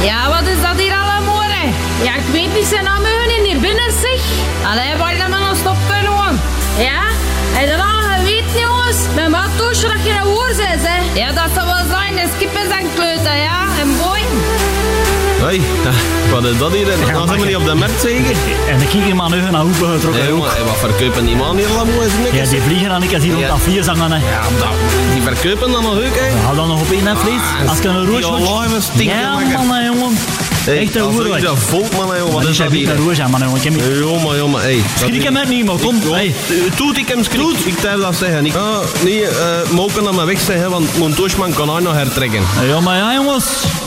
Ja, wat is dat hier allemaal, hè? Ja, ik weet niet zijn namen in hier binnen, zeg. Allee, waar dan maar nog stoppen, jongen. Ja? Heb je dat al geweten, jongens? Mijn maattoosje dat je een woord bent, hè? Ja, dat zal wel zijn. De skippen zijn kleuten, ja? En boy. Hoi, wat is dat hier? Dan zijn we niet op de markt, zeker? En ik ging hier maar nu naar hoeven getrokken. Nee, jongen, wat verkopen die man hier allemaal? Ja, die vliegen dan ik als hier rond dat vlier zangen, hè. Ja, die verkopen dan nog ook, hè? Ja, dan nog op één vlees. Als ik een roos moet... Ja, man, jongen. Echt een hoer, dat volk, man, jongen. Wat is dat hier? Een roos, man, jongen. Jongen, hé. Schrik hem uit niet, maar kom. Toet, ik hem schrik. Ik durf dat zeggen. Nee, mogen naar me weg zeggen, want mijn toosman kan hij nog hertrekken. Ja, maar ja, jongens.